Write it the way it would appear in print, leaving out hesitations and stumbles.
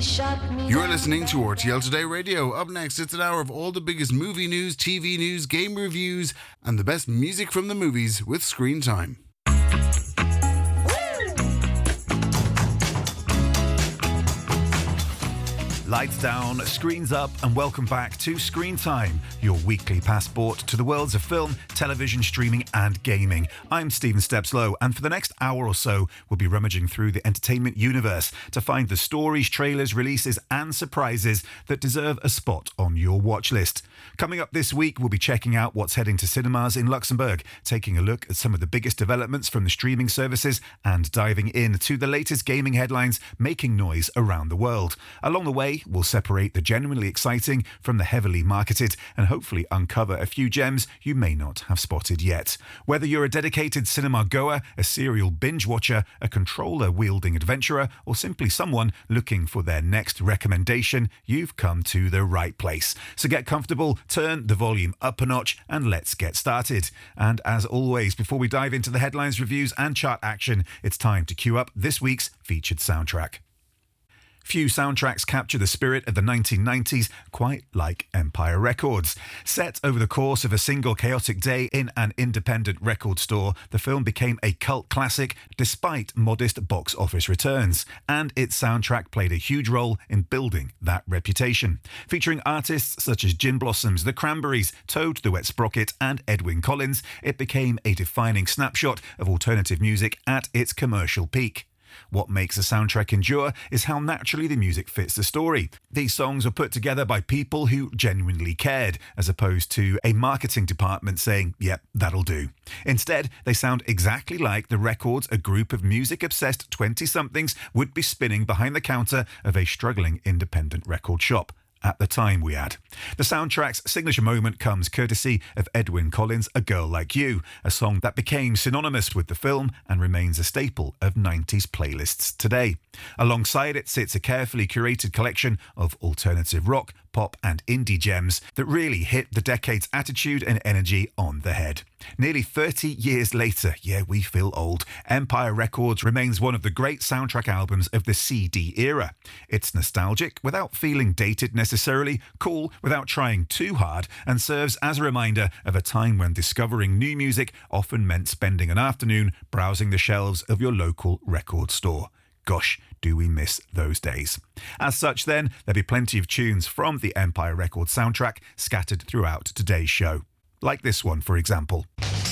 You're listening to RTL Today Radio. Up next, it's an hour of all the biggest movie news, TV news, game reviews, and the best music from the movies with Screen Time. Lights down, screens up, and welcome back to Screen Time, your weekly passport to the worlds of film, television, streaming, and gaming. I'm Stephen Stepslow, and for the next hour or so, we'll be rummaging through the entertainment universe to find the stories, trailers, releases, and surprises that deserve a spot on your watch list. Coming up this week, we'll be checking out what's heading to cinemas in Luxembourg, taking a look at some of the biggest developments from the streaming services, and diving into the latest gaming headlines making noise around the world. Along the way, we'll separate the genuinely exciting from the heavily marketed and hopefully uncover a few gems you may not have spotted yet. Whether you're a dedicated cinema goer, a serial binge watcher, a controller-wielding adventurer, or simply someone looking for their next recommendation, you've come to the right place. So get comfortable, turn the volume up a notch, and let's get started. And as always, before we dive into the headlines, reviews, and chart action, it's time to cue up this week's featured soundtrack. Few soundtracks capture the spirit of the 1990s quite like Empire Records. Set over the course of a single chaotic day in an independent record store, the film became a cult classic despite modest box office returns, and its soundtrack played a huge role in building that reputation. Featuring artists such as Gin Blossoms, The Cranberries, Toad the Wet Sprocket, and Edwyn Collins, it became a defining snapshot of alternative music at its commercial peak. What makes a soundtrack endure is how naturally the music fits the story. These songs were put together by people who genuinely cared, as opposed to a marketing department saying, yep, that'll do. Instead, they sound exactly like the records a group of music-obsessed 20-somethings would be spinning behind the counter of a struggling independent record shop. At the time, we add. The soundtrack's signature moment comes courtesy of Edwyn Collins' A Girl Like You, a song that became synonymous with the film and remains a staple of 90s playlists today. Alongside it sits a carefully curated collection of alternative rock, pop and indie gems that really hit the decade's attitude and energy on the head. Nearly 30 years later, yeah, we feel old, Empire Records remains one of the great soundtrack albums of the CD era. It's nostalgic without feeling dated necessarily, cool without trying too hard, and serves as a reminder of a time when discovering new music often meant spending an afternoon browsing the shelves of your local record store. Gosh, do we miss those days. As such then, there'll be plenty of tunes from the Empire Records soundtrack scattered throughout today's show. Like this one, for example.